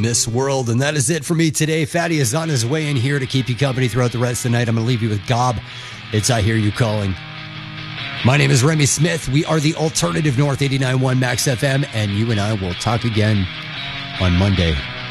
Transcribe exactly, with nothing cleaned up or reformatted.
Miss World. And that is it for me today. Fatty is on his way in here to keep you company throughout the rest of the night. I'm going to leave you with Gob. It's I Hear You Calling. My name is Remy Smith. We are the Alternative North eighty-nine point one Max F M, and you and I will talk again on Monday.